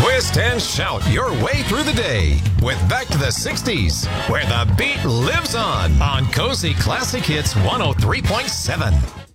Twist and shout your way through the day with Back to the 60s, where the beat lives on Cozy Classic Hits 103.7.